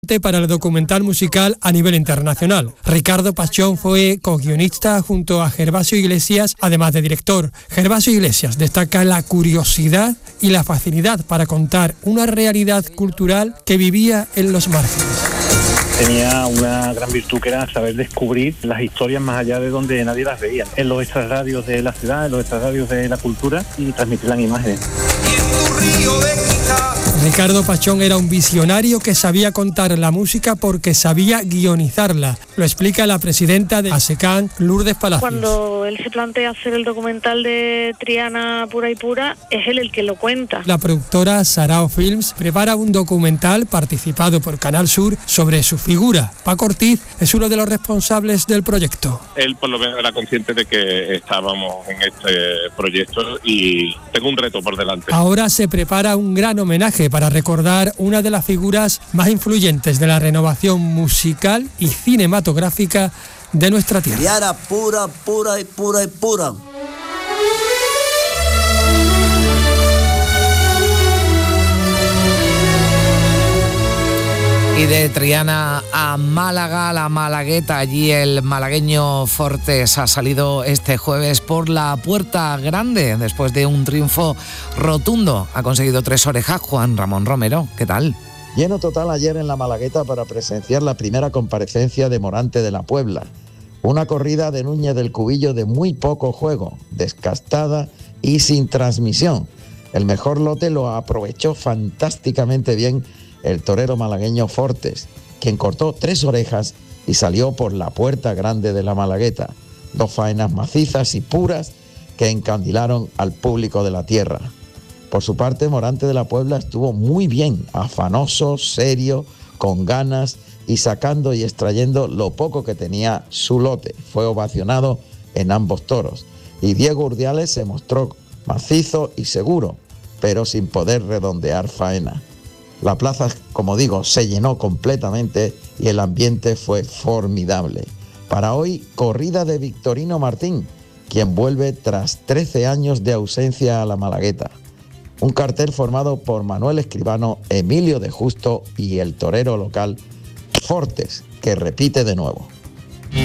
para el documental musical a nivel internacional. Ricardo Pachón fue co-guionista junto a Gervasio Iglesias, además de director. Gervasio Iglesias destaca la curiosidad y la facilidad para contar una realidad cultural que vivía en los márgenes. Tenía una gran virtud que era saber descubrir las historias más allá de donde nadie las veía, en los extrarradios de la ciudad, en los extrarradios de la cultura, y transmitirlas en imágenes. Ricardo Pachón era un visionario que sabía contar la música porque sabía guionizarla. Lo explica la presidenta de ASECAN, Lourdes Palacios. Cuando él se plantea hacer el documental de Triana Pura y Pura, es él el que lo cuenta. La productora Sarao Films prepara un documental participado por Canal Sur sobre su figura. Paco Ortiz es uno de los responsables del proyecto. Él por lo menos era consciente de que estábamos en este proyecto y tengo un reto por delante. Ahora se prepara un gran homenaje para recordar una de las figuras más influyentes de la renovación musical y cinematográfica de nuestra tierra. Triana pura, pura y pura y pura. Y de Triana a Málaga, la Malagueta, allí el malagueño Fortes ha salido este jueves por la Puerta Grande después de un triunfo rotundo. Ha conseguido 3 orejas. Juan Ramón Romero, ¿qué tal? Lleno total ayer en la Malagueta para presenciar la primera comparecencia de Morante de la Puebla. Una corrida de Núñez del Cubillo de muy poco juego, descastada y sin transmisión. El mejor lote lo aprovechó fantásticamente bien el torero malagueño Fortes, quien cortó 3 orejas y salió por la Puerta Grande de la Malagueta. 2 faenas macizas y puras que encandilaron al público de la tierra. Por su parte, Morante de la Puebla estuvo muy bien, afanoso, serio, con ganas y sacando y extrayendo lo poco que tenía su lote. Fue ovacionado en ambos toros. Y Diego Urdiales se mostró macizo y seguro, pero sin poder redondear faena. La plaza, como digo, se llenó completamente y el ambiente fue formidable. Para hoy, corrida de Victorino Martín, quien vuelve tras 13 años de ausencia a la Malagueta. Un cartel formado por Manuel Escribano, Emilio de Justo y el torero local Fortes, que repite de nuevo.